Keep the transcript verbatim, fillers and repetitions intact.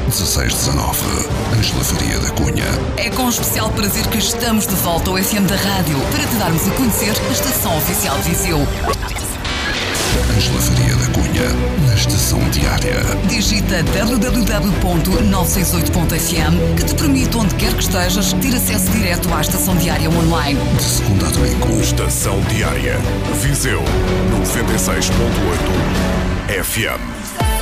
dezasseis dezanove, Ângela Faria da Cunha. É com especial prazer que estamos de volta ao F M da Rádio para te darmos a conhecer a Estação Oficial de Viseu. Ângela Faria da Cunha, na Estação Diária. Digita w w w ponto novecentos e sessenta e oito ponto f m que te permite, onde quer que estejas, ter acesso direto à Estação Diária online. De segunda a domingo. Estação Diária. Viseu noventa e seis ponto oito F M.